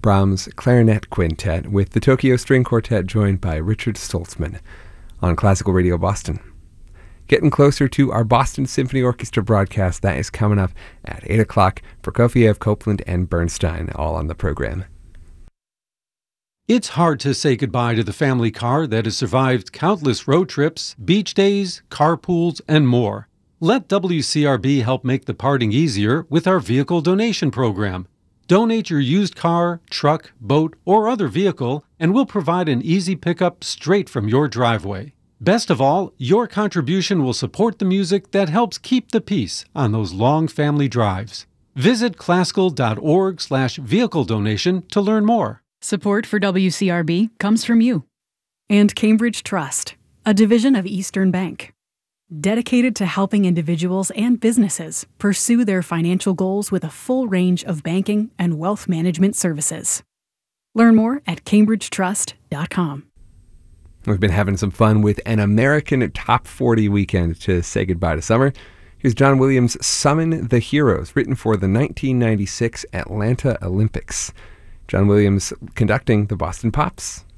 Brahms Clarinet Quintet with the Tokyo String Quartet joined by Richard Stoltzman on Classical Radio Boston. Getting closer to our Boston Symphony Orchestra broadcast that is coming up at 8 o'clock. Prokofiev, Copland, and Bernstein all on the program. It's hard to say goodbye to the family car that has survived countless road trips, beach days, carpools, and more. Let WCRB help make the parting easier with our vehicle donation program. Donate your used car, truck, boat, or other vehicle, and we'll provide an easy pickup straight from your driveway. Best of all, your contribution will support the music that helps keep the peace on those long family drives. Visit classical.org/vehicle donation to learn more. Support for WCRB comes from you. And Cambridge Trust, a division of Eastern Bank. Dedicated to helping individuals and businesses pursue their financial goals with a full range of banking and wealth management services. Learn more at cambridgetrust.com. We've been having some fun with an American Top 40 weekend to say goodbye to summer. Here's John Williams' Summon the Heroes, written for the 1996 Atlanta Olympics. John Williams conducting the Boston Pops.